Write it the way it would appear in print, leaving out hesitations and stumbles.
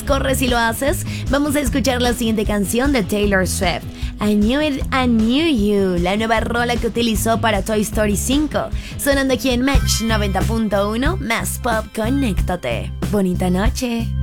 corre si lo haces. Vamos a escuchar la siguiente canción de Taylor Swift, I Knew It, I Knew You, la nueva rola que utilizó para Toy Story 5, sonando aquí en Match 90.1, más pop, conéctate. Bonita noche.